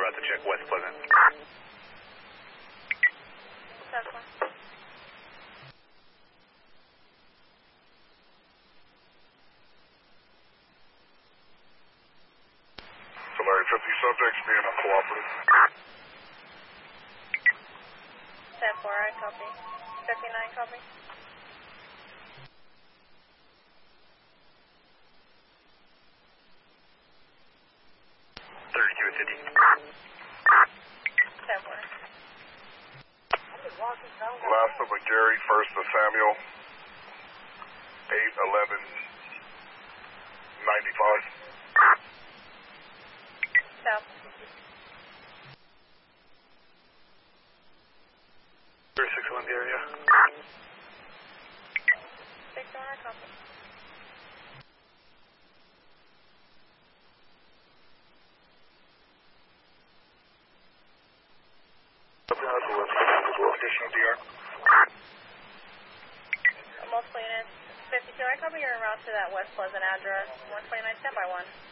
route to check West Pleasant. That's one. Tulare 50 subjects being uncooperative. 10-4, I copy. 59, copy. Last of McGarry, first of Samuel, 8-11-95. South. 36 the area. 6-1, I copy. Additional DR. Multiple units. 52, I copy. You're en route to that West Pleasant address. 129, standby 1.